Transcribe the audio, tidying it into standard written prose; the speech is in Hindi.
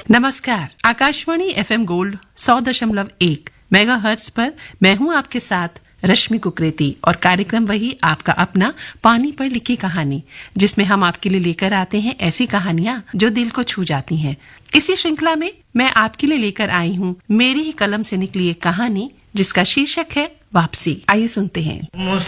नमस्कार, आकाशवाणी FM गोल्ड 100.1 मेगाहर्ट्ज पर मैं हूं आपके साथ रश्मि कुकरेती और कार्यक्रम वही आपका अपना पानी पर लिखी कहानी, जिसमें हम आपके लिए लेकर आते हैं ऐसी कहानियां जो दिल को छू जाती हैं। इसी श्रृंखला में मैं आपके लिए लेकर आई हूं मेरी ही कलम से निकली एक कहानी जिसका शीर्षक है वापसी। आइए सुनते हैं।